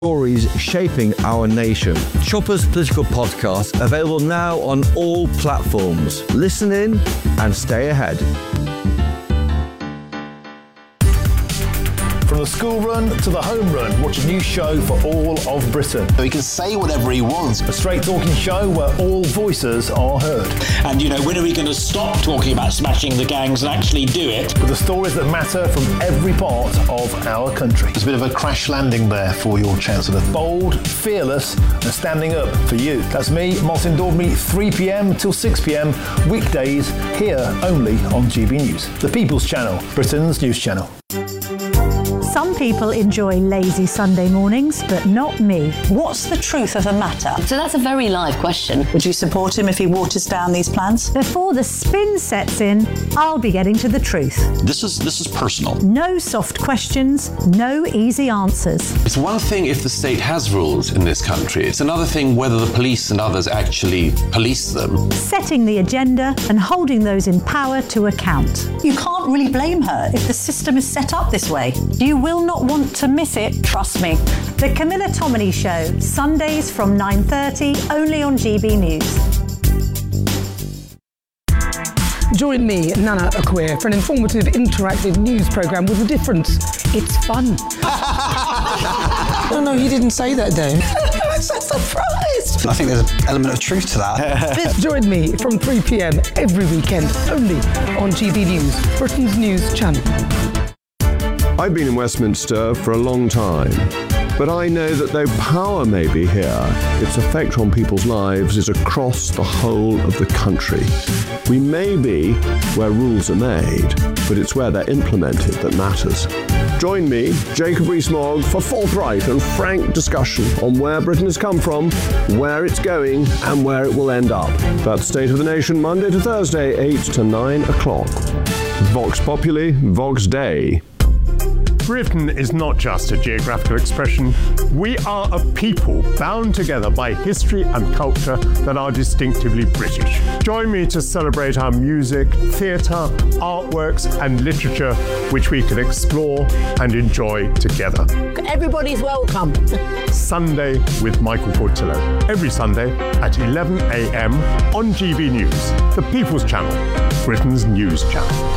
Stories shaping our nation. Chopper's Political Podcast, available now on all platforms. Listen in and stay ahead. From the school run to the home run, watch a new show for all of Britain. So he can say whatever he wants. A straight talking show where all voices are heard. And, when are we going to stop talking about smashing the gangs and actually do it? With the stories that matter from every part of our country. There's a bit of a crash landing there for your Chancellor. Bold, fearless and standing up for you. That's me, Martin Daubney, 3pm till 6pm, weekdays, here only on GB News. The People's Channel, Britain's news channel. Some people enjoy lazy Sunday mornings, but not me. What's the truth of the matter? So that's a very live question. Would you support him if he waters down these plans? Before the spin sets in, I'll be getting to the truth. This is personal. No soft questions, no easy answers. It's one thing if the state has rules in this country. It's another thing whether the police and others actually police them. Setting the agenda and holding those in power to account. You can't really blame her if the system is set up this way. You will not want to miss it, trust me. The Camilla Tominey Show, Sundays from 9:30, only on GB News. Join me, Nana Akua, for an informative, interactive news programme with a difference. It's fun. No, you didn't say that, Dave. I'm so surprised. I think there's an element of truth to that. Join me from 3pm every weekend, only on GB News, Britain's news channel. I've been in Westminster for a long time, but I know that though power may be here, its effect on people's lives is across the whole of the country. We may be where rules are made, but it's where they're implemented that matters. Join me, Jacob Rees-Mogg, for forthright and frank discussion on where Britain has come from, where it's going, and where it will end up. That's State of the Nation, Monday to Thursday, 8 to 9 o'clock. Vox Populi, Vox Dei. Britain is not just a geographical expression. We are a people bound together by history and culture that are distinctively British. Join me to celebrate our music, theatre, artworks and literature, which we can explore and enjoy together. Everybody's welcome. Sunday with Michael Portillo. Every Sunday at 11 a.m. on GB News, the People's Channel, Britain's news channel.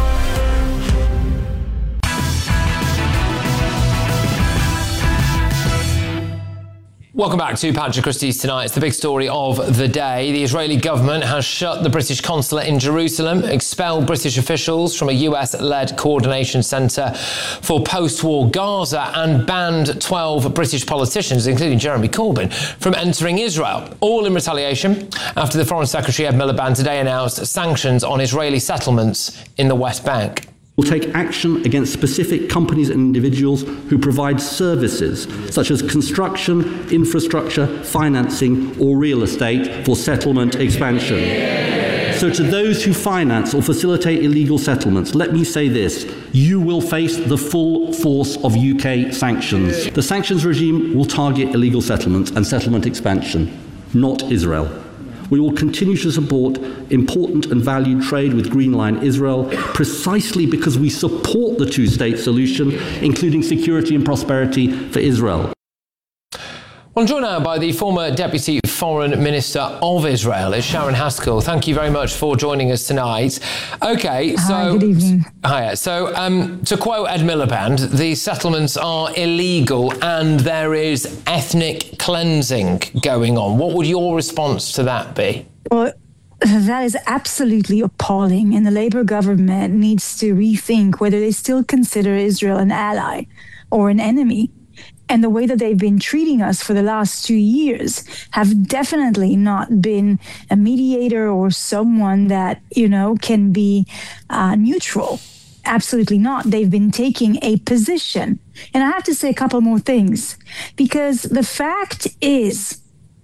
Welcome back to Patrick Christie's Tonight. It's the big story of the day. The Israeli government has shut the British consulate in Jerusalem, expelled British officials from a US-led coordination centre for post-war Gaza, and banned 12 British politicians, including Jeremy Corbyn, from entering Israel, all in retaliation after the Foreign Secretary Ed Miliband today announced sanctions on Israeli settlements in the West Bank. Will take action against specific companies and individuals who provide services such as construction, infrastructure, financing or real estate for settlement expansion. So to those who finance or facilitate illegal settlements, let me say this: you will face the full force of UK sanctions. The sanctions regime will target illegal settlements and settlement expansion, not Israel. We will continue to support important and valued trade with Green Line Israel, precisely because we support the two-state solution, including security and prosperity for Israel. Well, I'm joined now by the former Deputy Foreign Minister of Israel, is Sharon Haskell. Thank you very much for joining us tonight. Okay, so... Hi, good evening. Hiya. So, to quote Ed Miliband, the settlements are illegal and there is ethnic cleansing going on. What would your response to that be? Well, that is absolutely appalling, and the Labour government needs to rethink whether they still consider Israel an ally or an enemy. And the way that they've been treating us for the last 2 years have definitely not been a mediator or someone that, can be neutral. Absolutely not. They've been taking a position. And I have to say a couple more things, because the fact is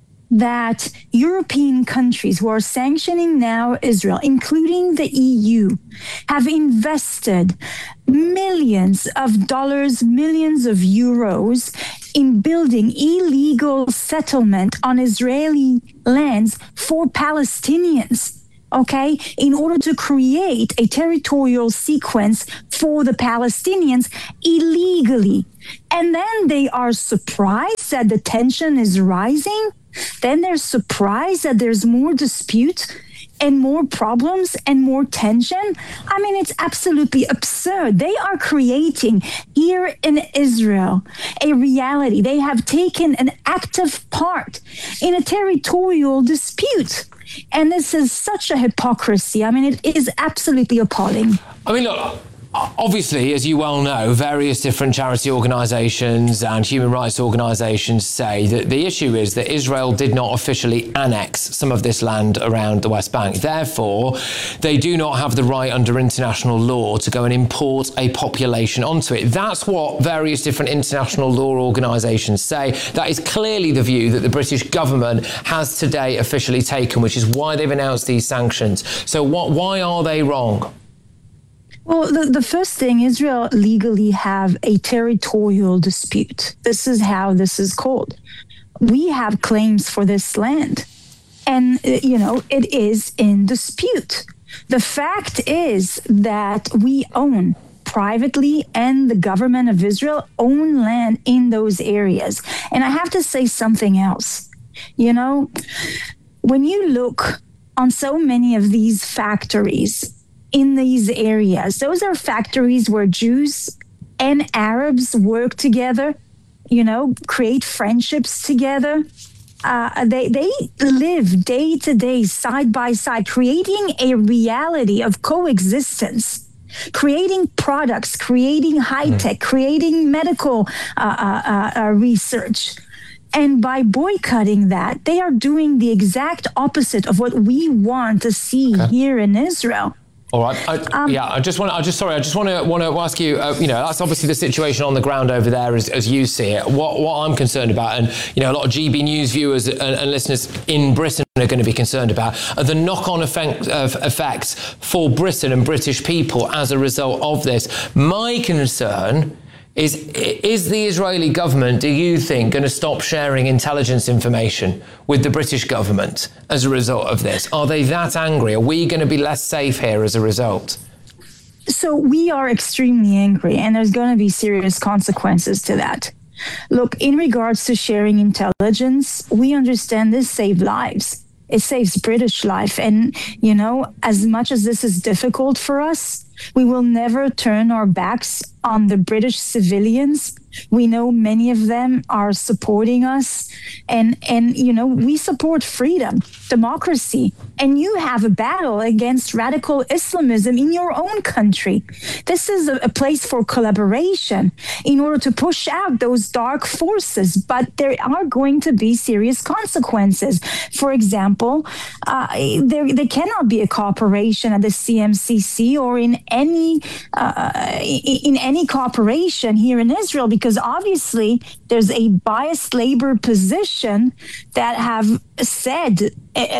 that European countries who are sanctioning now Israel, including the EU, have invested millions of dollars, millions of euros in building illegal settlement on Israeli lands for Palestinians. okay, in order to create a territorial sequence for the Palestinians illegally. And then they are surprised that the tension is rising. Then they're surprised that there's more dispute and more problems and more tension. I mean, it's absolutely absurd. They are creating here in Israel a reality. They have taken an active part in a territorial dispute. And this is such a hypocrisy. I mean, it is absolutely appalling. I mean, look, obviously, as you well know, various different charity organisations and human rights organisations say that the issue is that Israel did not officially annex some of this land around the West Bank. Therefore, they do not have the right under international law to go and import a population onto it. That's what various different international law organisations say. That is clearly the view that the British government has today officially taken, which is why they've announced these sanctions. So why are they wrong? Well, the first thing, Israel legally have a territorial dispute. This is how this is called. We have claims for this land, and, it is in dispute. The fact is that we own privately, and the government of Israel own land in those areas. And I have to say something else. When you look on so many of these factories in these areas, those are factories where Jews and Arabs work together, create friendships together. They live day to day, side by side, creating a reality of coexistence, creating products, creating high tech, creating medical research. And by boycotting that, they are doing the exact opposite of what we want to see here in Israel. All right. I just want to ask you. That's obviously the situation on the ground over there, as you see it. What I'm concerned about, and a lot of GB News viewers and listeners in Britain are going to be concerned about, are the knock-on effects for Britain and British people as a result of this. My concern is the Israeli government, do you think, going to stop sharing intelligence information with the British government as a result of this? Are they that angry? Are we going to be less safe here as a result? So we are extremely angry, and there's going to be serious consequences to that. Look, in regards to sharing intelligence, we understand this saves lives. It saves British life. And, as much as this is difficult for us, we will never turn our backs on the British civilians. We know many of them are supporting us. And we support freedom, democracy. And you have a battle against radical Islamism in your own country. This is a place for collaboration in order to push out those dark forces. But there are going to be serious consequences. For example, there cannot be a cooperation at the CMCC or in any cooperation here in Israel, because obviously there's a biased labor position that have said,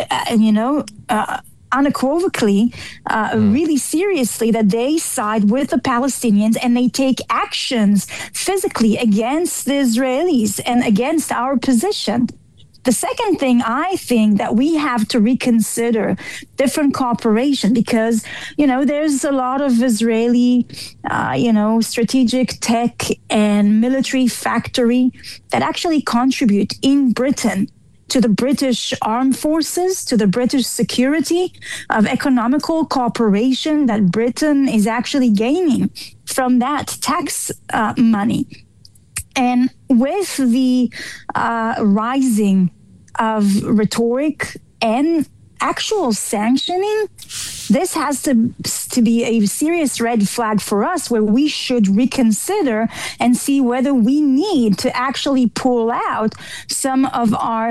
unequivocally, really seriously, that they side with the Palestinians and they take actions physically against the Israelis and against our position. The second thing, I think that we have to reconsider different cooperation because, there's a lot of Israeli, strategic tech and military factory that actually contribute in Britain to the British armed forces, to the British security, of economical cooperation that Britain is actually gaining from that tax money. And with the rising of rhetoric and actual sanctioning, this has to be a serious red flag for us, where we should reconsider and see whether we need to actually pull out some of our,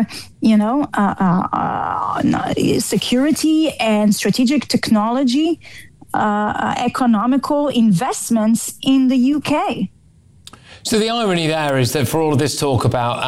security and strategic technology, economical investments in the UK. So the irony there is that for all of this talk about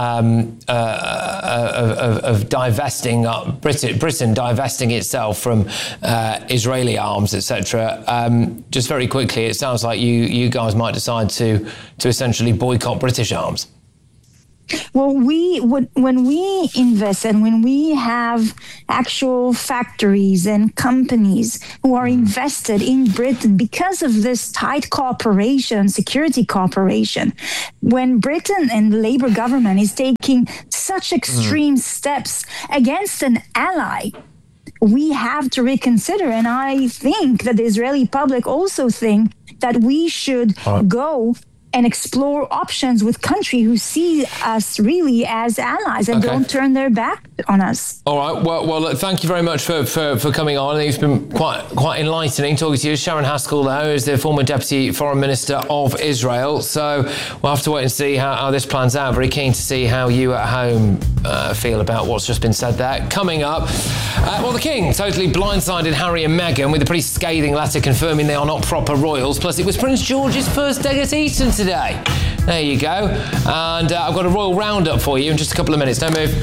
of divesting Britain divesting itself from Israeli arms, etc. Just very quickly, it sounds like you guys might decide to essentially boycott British arms. Well, when we invest and when we have actual factories and companies who are invested in Britain because of this tight cooperation, security cooperation, when Britain and the Labour government is taking such extreme steps against an ally, we have to reconsider. And I think that the Israeli public also think that we should go and explore options with countries who see us really as allies and don't turn their back on us. All right. Well, look, thank you very much for coming on. I think it's been quite enlightening talking to you. Sharon Haskell, though, is the former Deputy Foreign Minister of Israel. So we'll have to wait and see how this plans out. Very keen to see how you at home feel about what's just been said there. Coming up, well, the King totally blindsided Harry and Meghan with a pretty scathing letter confirming they are not proper royals. Plus, it was Prince George's first day at Eton today. There you go. And I've got a royal roundup for you in just a couple of minutes. Don't move.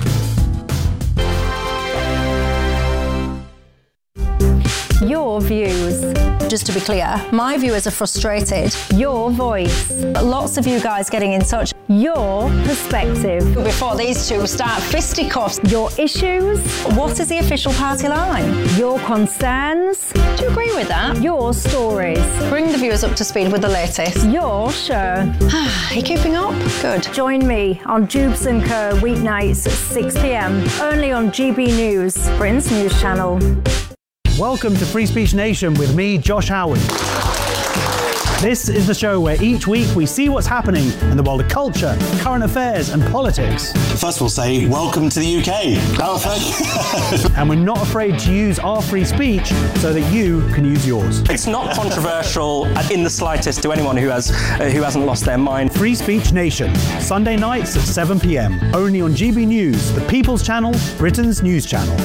Your views. Just to be clear, my viewers are frustrated. Your voice. Lots of you guys getting in touch. Your perspective. Before these two start fisticuffs. Your issues. What is the official party line? Your concerns. Do you agree with that? Your stories. Bring the viewers up to speed with the latest. Your show. Are you keeping up? Good. Join me on Jubes & Co. weeknights at 6 p.m. only on GB News, Britain's news channel. Welcome to Free Speech Nation with me, Josh Howard. This is the show where each week we see what's happening in the world of culture, current affairs and politics. First we'll say, welcome to the UK. And we're not afraid to use our free speech so that you can use yours. It's not controversial in the slightest to anyone who hasn't lost their mind. Free Speech Nation, Sunday nights at 7 p.m. only on GB News, the People's Channel, Britain's news channel.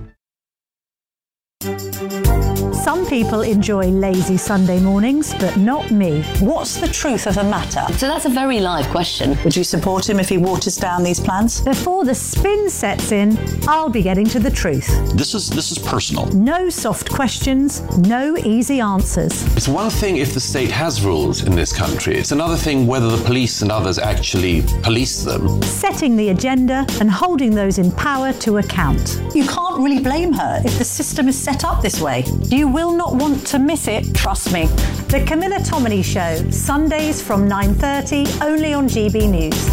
Some people enjoy lazy Sunday mornings, but not me. What's the truth of the matter? So that's a very live question. Would you support him if he waters down these plans? Before the spin sets in, I'll be getting to the truth. This is personal. No soft questions, no easy answers. It's one thing if the state has rules in this country. It's another thing whether the police and others actually police them. Setting the agenda and holding those in power to account. You can't really blame her if the system is set up this way. You will not want to miss it, trust me. The Camilla Tominey Show, Sundays from 9:30, only on GB News.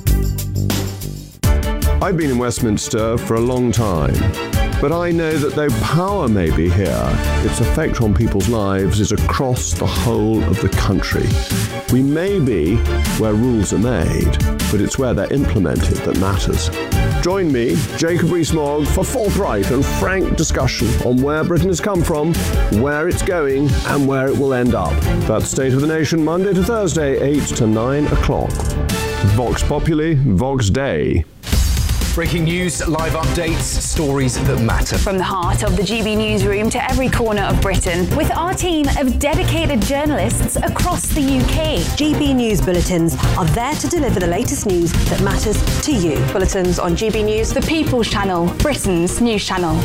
I've been in Westminster for a long time, but I know that though power may be here, its effect on people's lives is across the whole of the country. We may be where rules are made, but it's where they're implemented that matters. Join me, Jacob Rees-Mogg, for forthright and frank discussion on where Britain has come from, where it's going, and where it will end up. That's State of the Nation, Monday to Thursday, 8 to 9 o'clock. Vox Populi, Vox Dei. Breaking news, live updates, stories that matter. From the heart of the GB newsroom to every corner of Britain, with our team of dedicated journalists across the UK. GB News Bulletins are there to deliver the latest news that matters to you. Bulletins on GB News, the People's Channel, Britain's news channel.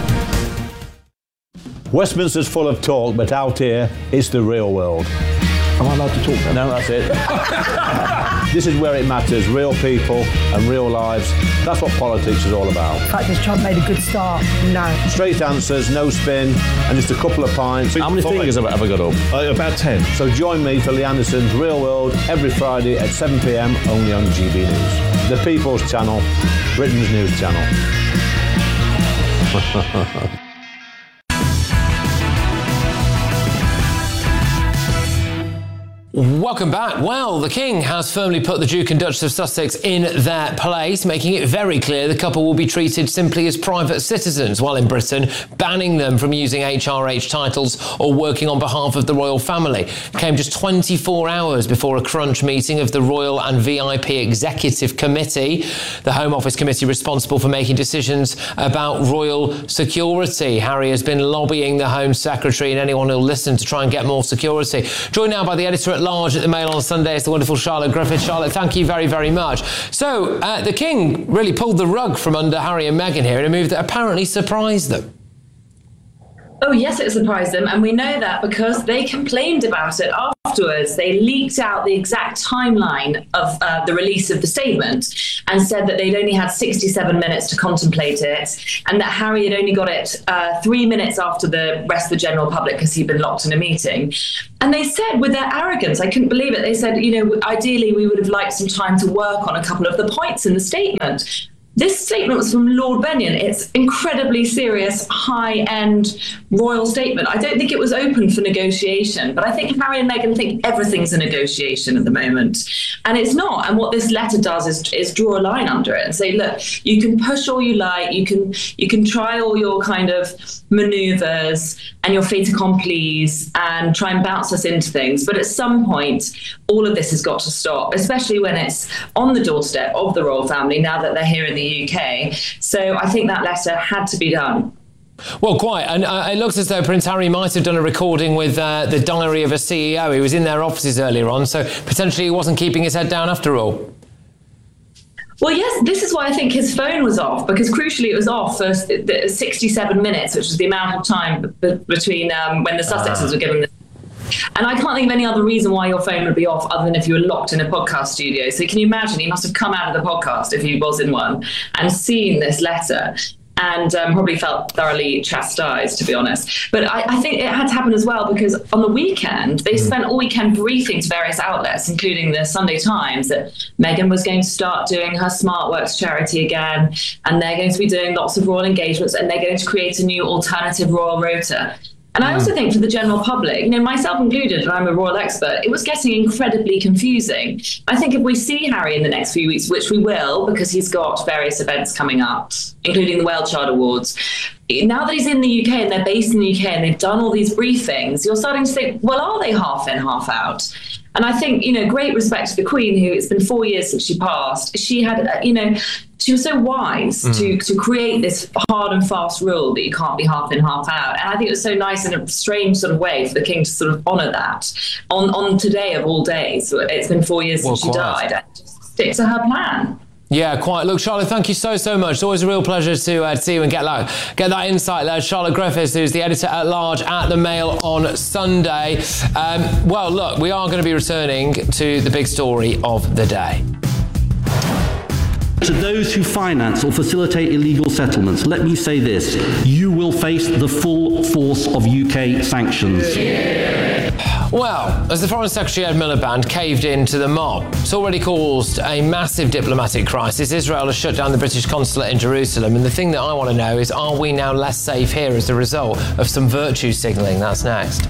Westminster's full of talk, but out here, it's the real world. Am I allowed to talk then? No, that's it. This is where it matters, real people and real lives. That's what politics is all about. The fact that Trump made a good start, no. Straight answers, no spin, and just a couple of pints. How many fingers have I got up? About 10. So join me for Lee Anderson's Real World every Friday at 7 p.m. only on GB News. The People's Channel, Britain's news channel. Welcome back. Well, the King has firmly put the Duke and Duchess of Sussex in their place, making it very clear the couple will be treated simply as private citizens while in Britain, banning them from using HRH titles or working on behalf of the royal family. It came just 24 hours before a crunch meeting of the Royal and VIP Executive Committee, the Home Office committee responsible for making decisions about royal security. Harry has been lobbying the Home Secretary and anyone who'll listen to try and get more security. Joined now by the editor at large at the Mail on Sunday is the wonderful Charlotte Griffith. Charlotte, thank you very, very much. So, the King really pulled the rug from under Harry and Meghan here in a move that apparently surprised them. Oh, yes, it surprised them. And we know that because they complained about it afterwards. They leaked out the exact timeline of the release of the statement and said that they'd only had 67 minutes to contemplate it, and that Harry had only got it 3 minutes after the rest of the general public because he'd been locked in a meeting. And they said, with their arrogance, I couldn't believe it, they said, ideally we would have liked some time to work on a couple of the points in the statement. This statement was from Lord Benyon. It's incredibly serious, high-end royal statement. I don't think it was open for negotiation, but I think Harry and Meghan think everything's a negotiation at the moment. And it's not. And what this letter does is draw a line under it and say, look, you can push all you like, you can try all your kind of manoeuvres and your fait accomplis and try and bounce us into things. But at some point, all of this has got to stop, especially when it's on the doorstep of the royal family now that they're here in the UK. So I think that letter had to be done. Well, quite. And it looks as though Prince Harry might have done a recording with the diary of a CEO. He was in their offices earlier on, so potentially he wasn't keeping his head down after all. Well, yes, this is why I think his phone was off, because crucially it was off for 67 minutes, which was the amount of time between when the Sussexes were given the... And I can't think of any other reason why your phone would be off other than if you were locked in a podcast studio. So can you imagine, he must have come out of the podcast, if he was in one, and seen this letter and probably felt thoroughly chastised, to be honest. But I think it had to happen as well because on the weekend, they spent all weekend briefing to various outlets, including the Sunday Times, that Meghan was going to start doing her SmartWorks charity again, and they're going to be doing lots of royal engagements, and they're going to create a new alternative royal rota. And I also think for the general public, myself included, and I'm a royal expert, it was getting incredibly confusing. I think if we see Harry in the next few weeks, which we will, because he's got various events coming up, including the World Child Awards, now that he's in the UK and they're based in the UK and they've done all these briefings, you're starting to think, well, are they half in, half out? And I think, great respect to the Queen, who it's been 4 years since she passed. She had, she was so wise to create this hard and fast rule that you can't be half in, half out. And I think it was so nice in a strange sort of way for the King to sort of honour that on today of all days. It's been 4 years since she died. And just stick to her plan. Yeah, quite. Look, Charlotte, thank you so much. It's always a real pleasure to see you and get that insight there. Charlotte Griffiths, who's the editor-at-large at The Mail on Sunday. Well, look, we are going to be returning to the big story of the day. To those who finance or facilitate illegal settlements, let me say this. You will face the full force of UK sanctions. Well, as the Foreign Secretary Ed Miliband caved in to the mob, it's already caused a massive diplomatic crisis. Israel has shut down the British consulate in Jerusalem, and the thing that I want to know is, are we now less safe here as a result of some virtue signalling? That's next.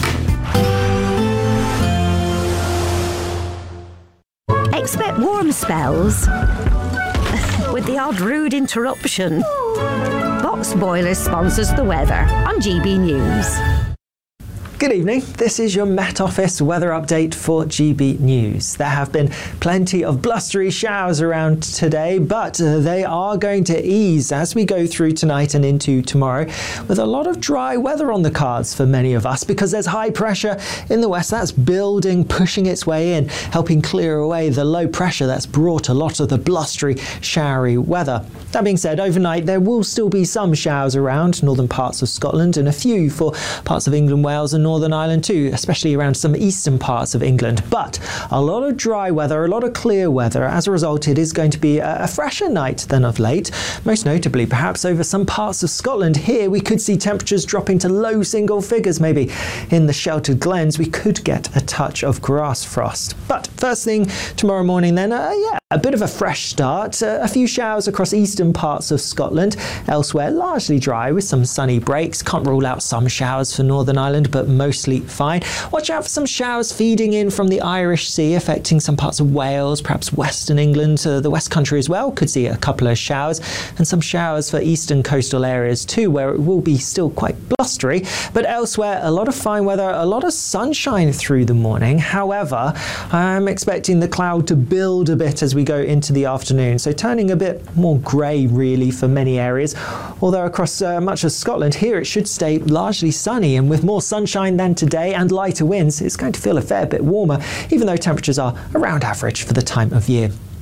Expect warm spells with the odd rude interruption. Box Boilers sponsors the weather on GB News. Good evening, this is your Met Office weather update for GB News. There have been plenty of blustery showers around today, but they are going to ease as we go through tonight and into tomorrow, with a lot of dry weather on the cards for many of us because there's high pressure in the west that's building, pushing its way in, helping clear away the low pressure that's brought a lot of the blustery, showery weather. That being said, overnight there will still be some showers around northern parts of Scotland and a few for parts of England, Wales and Northern Ireland too, especially around some eastern parts of England. But a lot of dry weather, a lot of clear weather. As a result, it is going to be a fresher night than of late. Most notably, perhaps over some parts of Scotland. Here we could see temperatures dropping to low single figures maybe. In the sheltered glens, we could get a touch of grass frost. But first thing tomorrow morning then, a bit of a fresh start. A few showers across eastern parts of Scotland. Elsewhere, largely dry with some sunny breaks. Can't rule out some showers for Northern Ireland, but mostly fine. Watch out for some showers feeding in from the Irish Sea, affecting some parts of Wales, perhaps western England, the West Country as well. Could see a couple of showers, and some showers for eastern coastal areas too, where it will be still quite blustery. But elsewhere, a lot of fine weather, a lot of sunshine through the morning. However, I'm expecting the cloud to build a bit as we go into the afternoon, so turning a bit more grey really for many areas. Although across much of Scotland here it should stay largely sunny, and with more sunshine than today and lighter winds, it's going to feel a fair bit warmer, even though temperatures are around average for the time of year.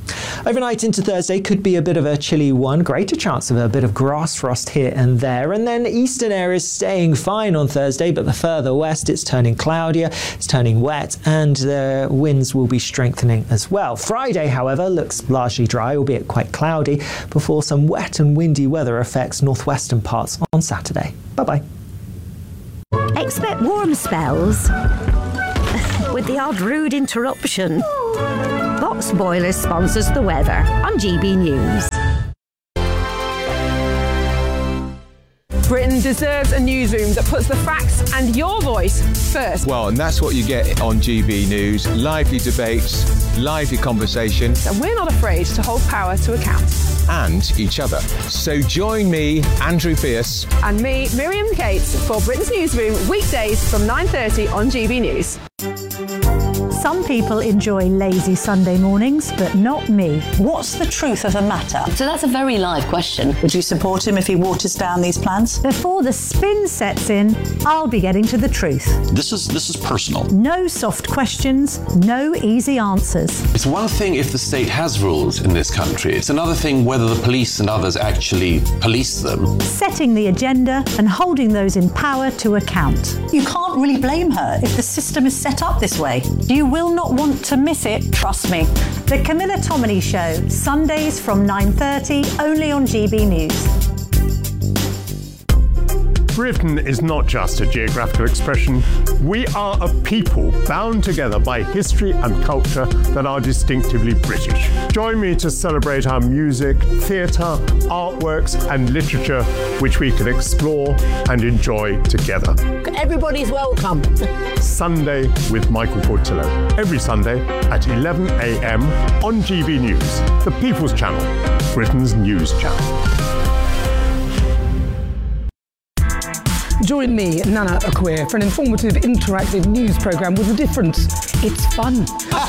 Overnight into Thursday could be a bit of a chilly one. Greater chance of a bit of grass frost here and there. And then eastern areas staying fine on Thursday, but the further west it's turning cloudier, it's turning wet, and the winds will be strengthening as well. Friday, however, looks largely dry, albeit quite cloudy, before some wet and windy weather affects northwestern parts on Saturday. Bye-bye. Expect warm spells with the odd rude interruption. Box Boilers sponsors the weather on GB News. Britain deserves a newsroom that puts the facts and your voice first. Well, and that's what you get on GB News. Lively debates, lively conversations. And we're not afraid to hold power to account. And each other. So join me, Andrew Pierce. And me, Miriam Cates, for Britain's Newsroom, weekdays from 9:30 on GB News. Some people enjoy lazy Sunday mornings, but not me. What's the truth of the matter? So that's a very live question. Would you support him if he waters down these plans? Before the spin sets in, I'll be getting to the truth. This is personal. No soft questions, no easy answers. It's one thing if the state has rules in this country. It's another thing whether the police and others actually police them. Setting the agenda and holding those in power to account. You can't really blame her if the system is set up this way. You will not want to miss it, trust me. The Camilla Tominey Show, Sundays from 9:30, only on GB News. Britain is not just a geographical expression. We are a people bound together by history and culture that are distinctively British. Join me to celebrate our music, theatre, artworks and literature, which we can explore and enjoy together. Everybody's welcome. Sunday with Michael Portillo. Every Sunday at 11 a.m. on GB News, the People's Channel, Britain's news channel. Join me, Nana Akua, for an informative, interactive news programme with a difference. It's fun.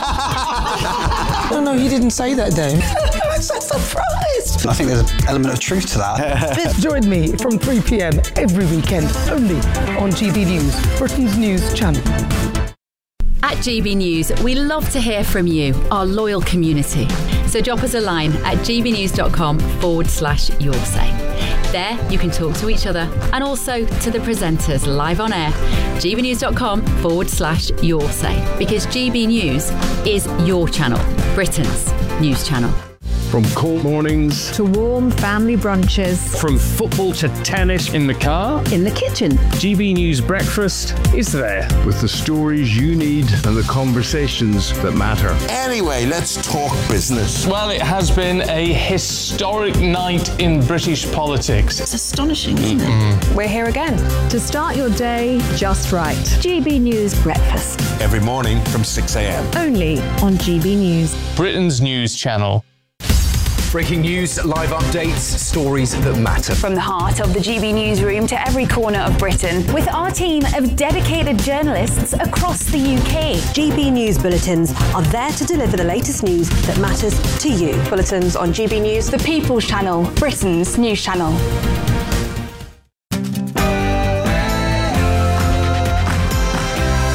No, you didn't say that, Dave. I'm so surprised. I think there's an element of truth to that. Join me from 3 p.m. every weekend, only on GB News, Britain's news channel. At GB News, we love to hear from you, our loyal community. So drop us a line at gbnews.com/yoursay. There, you can talk to each other and also to the presenters live on air. gbnews.com/yoursay. Because GB News is your channel, Britain's news channel. From cold mornings to warm family brunches, from football to tennis, in the car, in the kitchen, GB News Breakfast is there. With the stories you need and the conversations that matter. Anyway, let's talk business. Well, it has been a historic night in British politics. It's astonishing, isn't it? We're here again. To start your day just right. GB News Breakfast. Every morning from 6 a.m. Only on GB News. Britain's news channel. Breaking news, live updates, stories that matter. From the heart of the GB Newsroom to every corner of Britain, with our team of dedicated journalists across the UK. GB News Bulletins are there to deliver the latest news that matters to you. Bulletins on GB News, the People's Channel, Britain's news channel.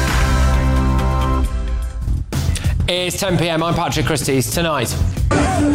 It's 10 p.m. I'm Patrick Christys. Tonight,